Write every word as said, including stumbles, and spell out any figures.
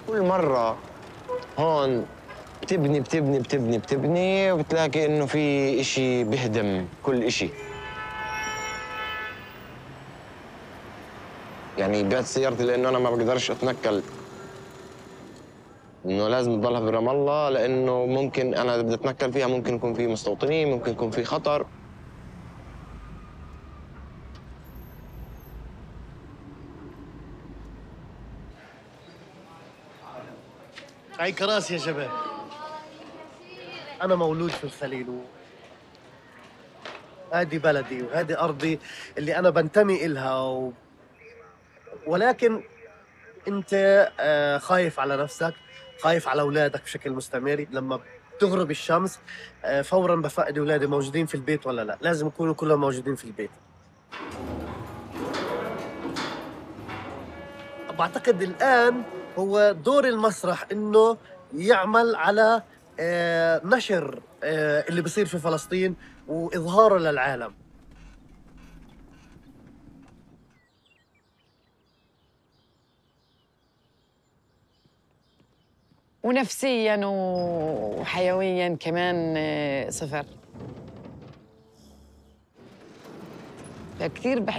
كل مرة هون بتبني بتبني بتبني بتبني وبتلاقي إنه في إشي بهدم كل إشي. يعني بعت سيارتي لأنه أنا ما بقدرش أتنقل، إنه لازم تضلها برام الله، لأنه ممكن أنا بدي أتنقل فيها ممكن يكون في مستوطنين، ممكن يكون في خطر. هاي كراسي يا شباب. أنا مولود في الخليل، وهذه بلدي وهذه أرضي اللي أنا بنتمي إلها و... ولكن أنت آه، خايف على نفسك، خايف على أولادك بشكل مستمر. لما بتغرب الشمس آه، فورا بفقد أولادي موجودين في البيت ولا لا، لازم يكونوا كلهم موجودين في البيت. بعتقد الآن هو دور المسرح إنه يعمل على آه، نشر آه، اللي بصير في فلسطين وإظهاره للعالم. ونفسيا وحيويا كمان آه، صفر. فكتير بحب